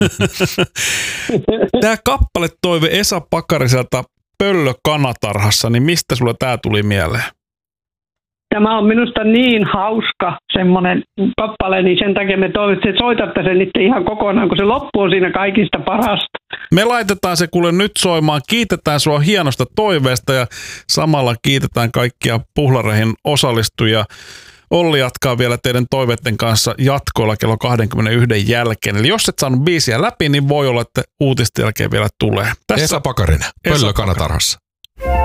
Tämä kappaletoive Esa Pakariselta Pöllö kanatarhassa, niin mistä sulla tämä tuli mieleen? Tämä on minusta niin hauska semmoinen kappale, niin sen takia me toivottavasti, että soitatte sen nyt ihan kokonaan, kun se loppu on siinä kaikista parasta. Me laitetaan se kuule nyt soimaan. Kiitetään sua hienosta toiveesta ja samalla kiitetään kaikkia Puhlareihin osallistujia. Olli jatkaa vielä teidän toiveiden kanssa jatkoilla kello 21 jälkeen. Eli jos et saanut biisiä läpi, niin voi olla, että uutisten jälkeen vielä tulee. Esa Pakarinen, Pöllö kanatarhassa.